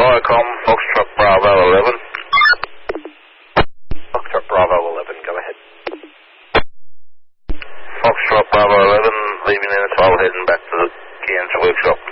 Viacom, Foxtrot Bravo 11. Foxtrot Bravo 11, go ahead. Foxtrot Bravo 11, leaving Ennis Vale, heading back to the Cancer workshop.